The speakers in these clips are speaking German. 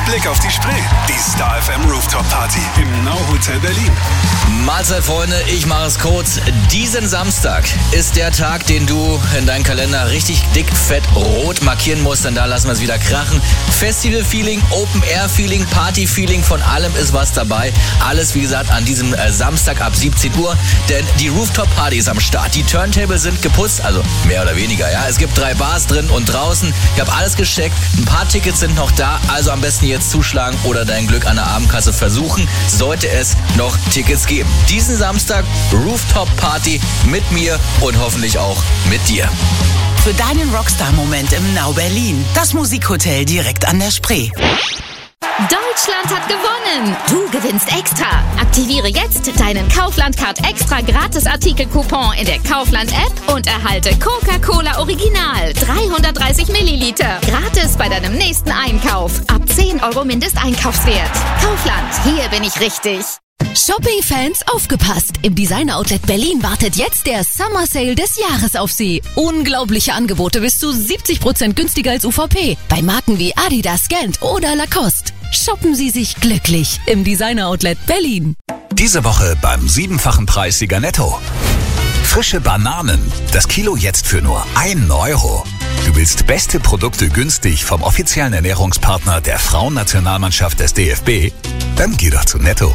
Blick auf die Spree. Die Star FM Rooftop Party im Now Hotel Berlin. Mahlzeit, Freunde, ich mache es kurz. Diesen Samstag ist der Tag, den du in deinen Kalender richtig dick, fett, rot markieren musst, denn da lassen wir es wieder krachen. Festival-Feeling, Open-Air-Feeling, Party-Feeling, von allem ist was dabei. Alles, wie gesagt, an diesem Samstag ab 17 Uhr, denn die Rooftop-Party ist am Start. Die Turntables sind geputzt, also mehr oder weniger, ja. Es gibt 3 Bars drin und draußen. Ich habe alles gecheckt, ein paar Tickets sind noch da, also am besten jetzt zuschlagen oder dein Glück an der Abendkasse versuchen, sollte es noch Tickets geben. Diesen Samstag Rooftop-Party mit mir und hoffentlich auch mit dir. Für deinen Rockstar-Moment im Now Berlin. Das Musikhotel direkt an der Spree. Deutschland hat gewonnen! Du gewinnst extra! Aktiviere jetzt deinen Kaufland-Card extra Gratis-Artikel-Coupon in der Kaufland-App und erhalte Coca-Cola Original 330 Milliliter. Gratis bei deinem nächsten Einkauf. Ab 10 € Mindesteinkaufswert. Kaufland, hier bin ich richtig. Shopping-Fans, aufgepasst! Im Designer-Outlet Berlin wartet jetzt der Summer Sale des Jahres auf Sie. Unglaubliche Angebote bis zu 70% günstiger als UVP. Bei Marken wie Adidas, Gant oder Lacoste. Shoppen Sie sich glücklich im Designer-Outlet Berlin. Diese Woche beim 7-fachen Preissieger Netto. Frische Bananen. Das Kilo jetzt für nur 1 €. Du willst beste Produkte günstig vom offiziellen Ernährungspartner der Frauennationalmannschaft des DFB? Dann geh doch zu Netto.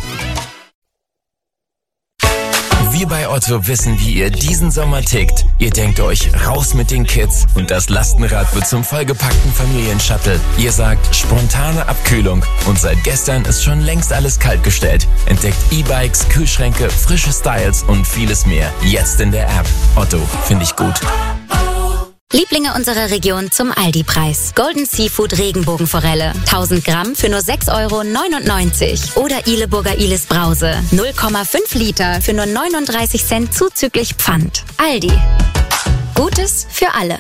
Wir bei Otto wissen, wie ihr diesen Sommer tickt. Ihr denkt euch, raus mit den Kids und das Lastenrad wird zum vollgepackten Familienshuttle. Ihr sagt, spontane Abkühlung und seit gestern ist schon längst alles kaltgestellt. Entdeckt E-Bikes, Kühlschränke, frische Styles und vieles mehr. Jetzt in der App. Otto, finde ich gut. Lieblinge unserer Region zum Aldi-Preis. Golden Seafood Regenbogenforelle. 1000 Gramm für nur 6,99 € Oder Ileburger Ilis Brause. 0,5 Liter für nur 39 Cent zuzüglich Pfand. Aldi. Gutes für alle.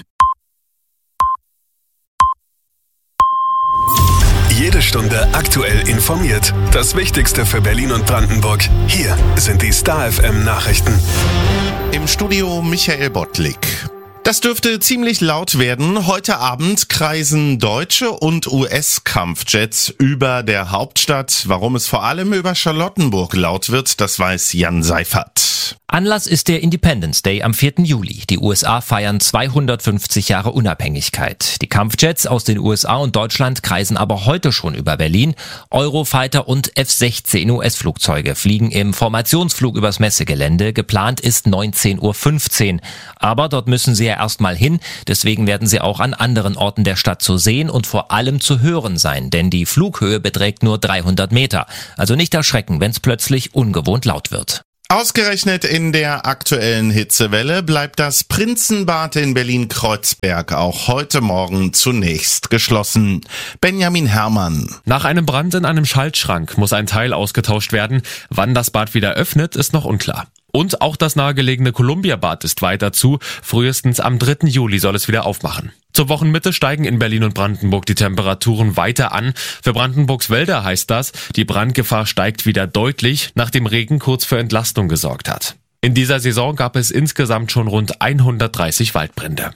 Jede Stunde aktuell informiert. Das Wichtigste für Berlin und Brandenburg. Hier sind die Star FM Nachrichten. Im Studio Michael Bottlik. Das dürfte ziemlich laut werden. Heute Abend kreisen deutsche und US-Kampfjets über der Hauptstadt. Warum es vor allem über Charlottenburg laut wird, das weiß Jan Seifert. Anlass ist der Independence Day am 4. Juli. Die USA feiern 250 Jahre Unabhängigkeit. Die Kampfjets aus den USA und Deutschland kreisen aber heute schon über Berlin. Eurofighter und F-16 US-Flugzeuge fliegen im Formationsflug übers Messegelände. Geplant ist 19:15 Uhr. Aber dort müssen sie ja erstmal hin. Deswegen werden sie auch an anderen Orten der Stadt zu sehen und vor allem zu hören sein. Denn die Flughöhe beträgt nur 300 Meter. Also nicht erschrecken, wenn es plötzlich ungewohnt laut wird. Ausgerechnet in der aktuellen Hitzewelle bleibt das Prinzenbad in Berlin-Kreuzberg auch heute Morgen zunächst geschlossen. Benjamin Herrmann. Nach einem Brand in einem Schaltschrank muss ein Teil ausgetauscht werden. Wann das Bad wieder öffnet, ist noch unklar. Und auch das nahegelegene Columbia-Bad ist weiter zu. Frühestens am 3. Juli soll es wieder aufmachen. Zur Wochenmitte steigen in Berlin und Brandenburg die Temperaturen weiter an. Für Brandenburgs Wälder heißt das, die Brandgefahr steigt wieder deutlich, nachdem Regen kurz für Entlastung gesorgt hat. In dieser Saison gab es insgesamt schon rund 130 Waldbrände.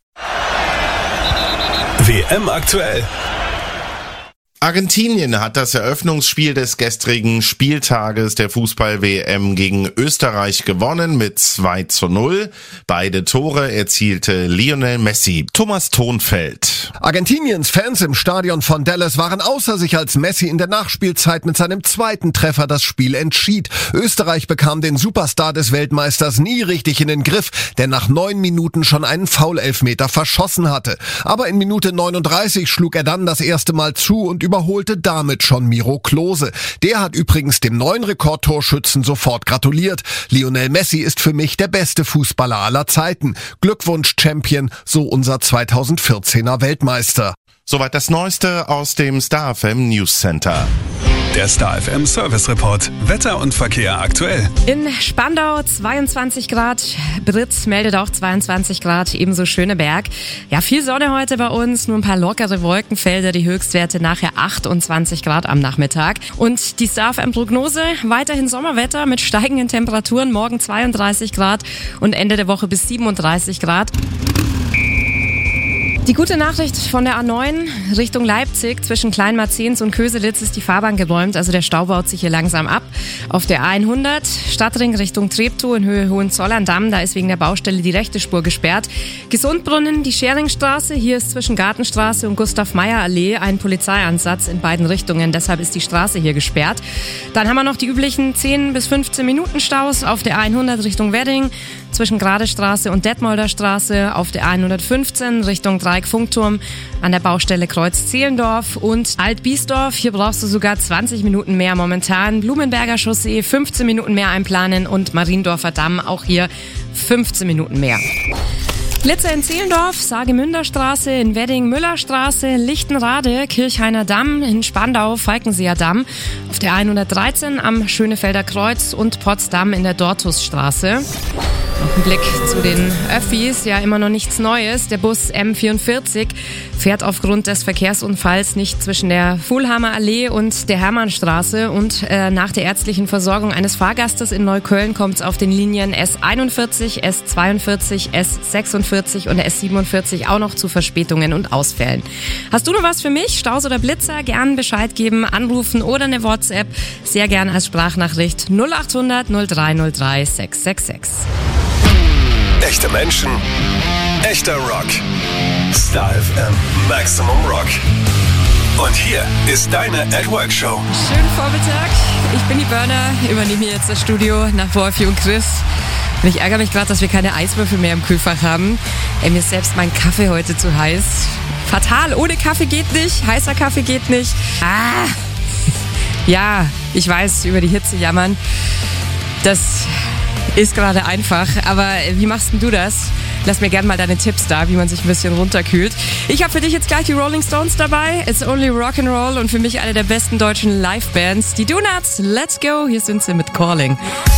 WM aktuell. Argentinien hat das Eröffnungsspiel des gestrigen Spieltages der Fußball-WM gegen Österreich gewonnen mit 2:0. Beide Tore erzielte Lionel Messi. Thomas Thonfeld. Argentiniens Fans im Stadion von Dallas waren außer sich, als Messi in der Nachspielzeit mit seinem zweiten Treffer das Spiel entschied. Österreich bekam den Superstar des Weltmeisters nie richtig in den Griff, der nach 9 Minuten schon einen Foul-Elfmeter verschossen hatte. Aber in Minute 39 schlug er dann das erste Mal zu und überholte damit schon Miro Klose. Der hat übrigens dem neuen Rekordtorschützen sofort gratuliert. Lionel Messi ist für mich der beste Fußballer aller Zeiten. Glückwunsch, Champion, so unser 2014er Weltmeister. Soweit das Neueste aus dem Star FM News Center. Der Star FM Service Report. Wetter und Verkehr aktuell. In Spandau 22 Grad. Britz meldet auch 22 Grad. Ebenso Schöneberg. Ja, viel Sonne heute bei uns. Nur ein paar lockere Wolkenfelder. Die Höchstwerte nachher 28 Grad am Nachmittag. Und die Star FM Prognose. Weiterhin Sommerwetter mit steigenden Temperaturen. Morgen 32 Grad und Ende der Woche bis 37 Grad. Die gute Nachricht von der A9 Richtung Leipzig zwischen Kleinmarzens und Köselitz ist die Fahrbahn geräumt, also der Stau baut sich hier langsam ab. Auf der A100 Stadtring Richtung Treptow in Höhe Hohenzollern-Damm, da ist wegen der Baustelle die rechte Spur gesperrt. Gesundbrunnen, die Scheringstraße, hier ist zwischen Gartenstraße und Gustav-Meyer-Allee ein Polizeieinsatz in beiden Richtungen, deshalb ist die Straße hier gesperrt. Dann haben wir noch die üblichen 10 bis 15 Minuten Staus auf der A100 Richtung Wedding, zwischen Gradestraße und Detmolder Straße, auf der A115 Richtung Dreieck-Funkturm, an der Baustelle Kreuz-Zehlendorf und Alt-Biesdorf. Hier brauchst du sogar 20 Minuten mehr momentan. Blumenberger Chaussee 15 Minuten mehr einplanen und Mariendorfer Damm auch hier 15 Minuten mehr. Blitzer in Zehlendorf, Sagemünderstraße, in Wedding Müllerstraße, Lichtenrade, Kirchhainer Damm, in Spandau, Falkenseer Damm, auf der 113 am Schönefelder Kreuz und Potsdam in der Dortusstraße. Noch ein Blick zu den Öffis, ja immer noch nichts Neues. Der Bus M44 fährt aufgrund des Verkehrsunfalls nicht zwischen der Fuhlhammer Allee und der Hermannstraße und nach der ärztlichen Versorgung eines Fahrgastes in Neukölln kommt es auf den Linien S41, S42, S46 und S47 auch noch zu Verspätungen und Ausfällen. Hast du noch was für mich? Staus oder Blitzer? Gern Bescheid geben, anrufen oder eine WhatsApp. Sehr gern als Sprachnachricht 0800 0303 666. Echte Menschen, echter Rock. Star FM Maximum Rock. Und hier ist deine At Work Show. Schönen Vormittag. Ich bin die Burner, übernehme jetzt das Studio nach Wolfi und Chris. Und ich ärgere mich gerade, dass wir keine Eiswürfel mehr im Kühlfach haben. Mir ist selbst mein Kaffee heute zu heiß. Fatal, ohne Kaffee geht nicht, heißer Kaffee geht nicht. Ja, ich weiß, über die Hitze jammern. Das ist gerade einfach, aber wie machst denn du das? Lass mir gerne mal deine Tipps da, wie man sich ein bisschen runterkühlt. Ich habe für dich jetzt gleich die Rolling Stones dabei. It's Only Rock'n'Roll und für mich eine der besten deutschen Live-Bands. Die Donuts, let's go. Hier sind sie mit Calling.